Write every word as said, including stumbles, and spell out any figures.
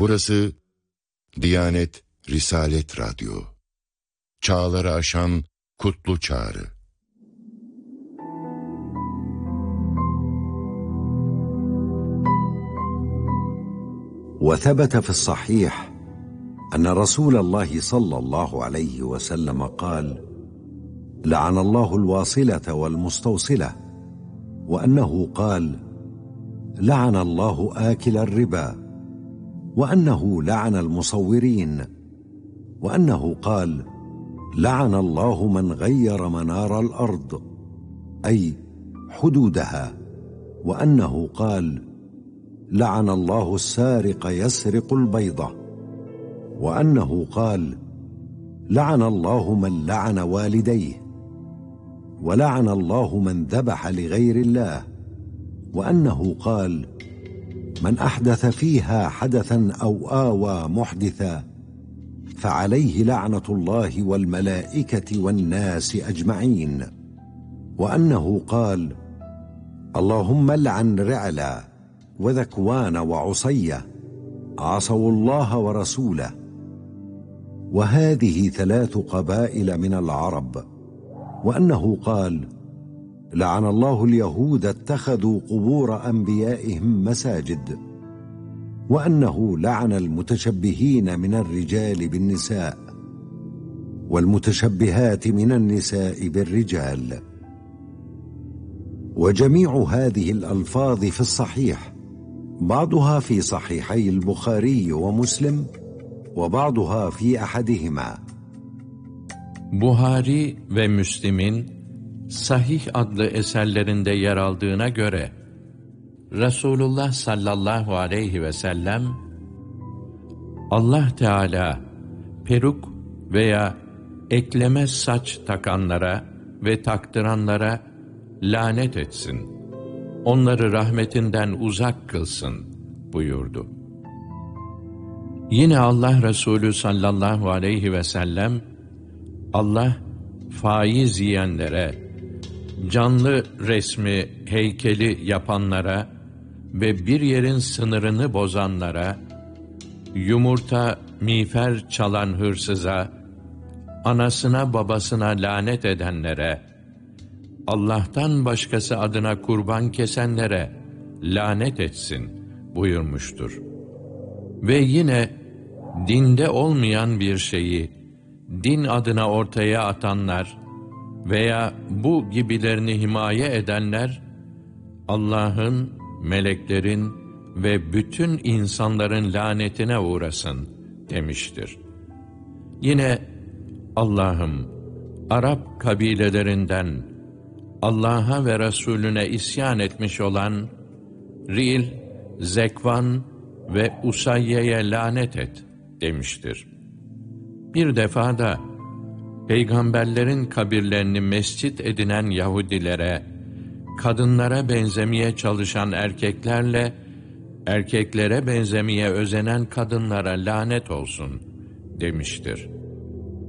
Burası Diyanet Risalet Radyo. Çağları aşan kutlu çağrı. وثبت في الصحيح أن رسول الله صلى الله عليه وسلم قال: لعن الله الواصلة والمستوصلة، وأنه قال: لعن الله آكل الربا، وأنه لعن المصورين، وأنه قال: لعن الله من غير منار الأرض أي حدودها، وأنه قال: لعن الله السارق يسرق البيضة، وأنه قال: لعن الله من لعن والديه، ولعن الله من ذبح لغير الله، وأنه قال: من أحدث فيها حدثا أو آوى محدثا فعليه لعنة الله والملائكة والناس أجمعين، وأنه قال: اللهم لعن رعلا وذكوان وعصية عصوا الله ورسوله. وهذه ثلاث قبائل من العرب. وأنه قال: لعن الله اليهود اتخذوا قبور أنبيائهم مساجد، وأنه لعن المتشبهين من الرجال بالنساء، والمتشبهات من النساء بالرجال. وجميع هذه الألفاظ في الصحيح، بعضها في صحيحي البخاري ومسلم، وبعضها في أحدهما. Buhari ve Müslim'in Sahih adlı eserlerinde yer aldığına göre Resulullah sallallahu aleyhi ve sellem, Allah Teala peruk veya ekleme saç takanlara ve taktıranlara lanet etsin, onları rahmetinden uzak kılsın buyurdu. Yine Allah Resulü sallallahu aleyhi ve sellem, Allah faiz yiyenlere, canlı resmi, heykeli yapanlara ve bir yerin sınırını bozanlara, yumurta, miğfer çalan hırsıza, anasına babasına lanet edenlere, Allah'tan başkası adına kurban kesenlere lanet etsin buyurmuştur. Ve yine dinde olmayan bir şeyi din adına ortaya atanlar veya bu gibilerini himaye edenler, Allah'ın, meleklerin ve bütün insanların lanetine uğrasın demiştir. Yine Allah'ım, Arap kabilelerinden Allah'a ve Resulüne isyan etmiş olan Ri'l, Zekvan ve Usayye'ye lanet et demiştir. Bir defa da peygamberlerin kabirlerini mescit edinen Yahudilere, kadınlara benzemeye çalışan erkeklerle erkeklere benzemeye özenen kadınlara lanet olsun demiştir.